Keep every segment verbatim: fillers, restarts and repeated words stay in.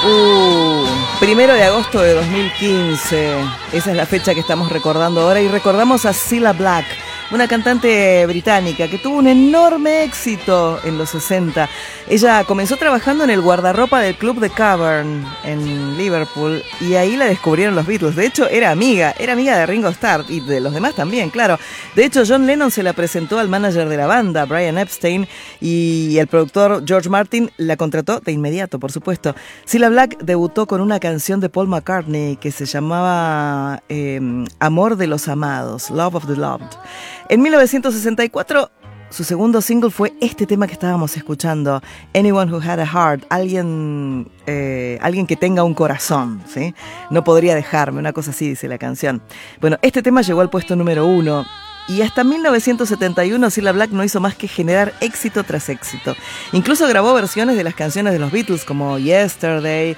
Uh, primero de agosto de dos mil quince. Esa es la fecha que estamos recordando ahora. Y recordamos a Cilla Black, una cantante británica que tuvo un enorme éxito en los sesenta. Ella comenzó trabajando en el guardarropa del club de Cavern en Liverpool y ahí la descubrieron los Beatles. De hecho, era amiga, era amiga de Ringo Starr y de los demás también, claro. De hecho, John Lennon se la presentó al manager de la banda, Brian Epstein, y el productor George Martin la contrató de inmediato, por supuesto. Cilla Black debutó con una canción de Paul McCartney que se llamaba eh, Amor de los Amados, Love of the Loved. En mil novecientos sesenta y cuatro, su segundo single fue este tema que estábamos escuchando, Anyone Who Had a Heart, alguien, eh, alguien que tenga un corazón, ¿sí? No podría dejarme, una cosa así dice la canción. Bueno, este tema llegó al puesto número uno y hasta mil novecientos setenta y uno Cilla Black no hizo más que generar éxito tras éxito. Incluso grabó versiones de las canciones de los Beatles como Yesterday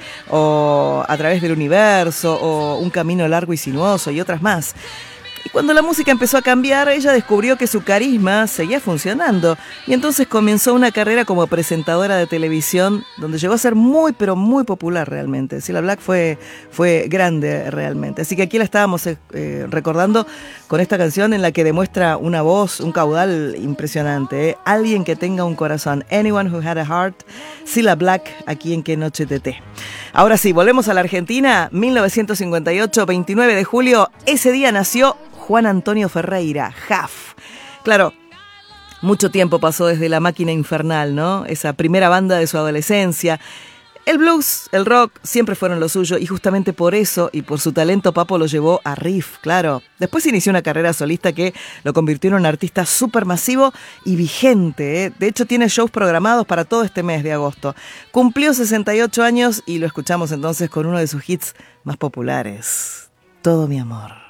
o A Través del Universo o Un Camino Largo y Sinuoso y otras más. Y cuando la música empezó a cambiar, ella descubrió que su carisma seguía funcionando y entonces comenzó una carrera como presentadora de televisión donde llegó a ser muy, pero muy popular realmente. Cilla Black fue, fue grande realmente. Así que aquí la estábamos eh, recordando con esta canción en la que demuestra una voz, un caudal impresionante. ¿eh? Alguien que tenga un corazón. Anyone Who Had a Heart. Cilla Black, aquí en Qué Noche T T. Ahora sí, volvemos a la Argentina. mil novecientos cincuenta y ocho, veintinueve de julio. Ese día nació Juan Antonio Ferreira, Jaf. Claro, mucho tiempo pasó desde La Máquina Infernal, ¿no? Esa primera banda de su adolescencia. El blues, el rock, siempre fueron lo suyo y justamente por eso y por su talento Papo lo llevó a Riff, claro. Después inició una carrera solista que lo convirtió en un artista supermasivo y vigente, ¿eh? De hecho, tiene shows programados para todo este mes de agosto. Cumplió sesenta y ocho años y lo escuchamos entonces con uno de sus hits más populares, Todo mi amor.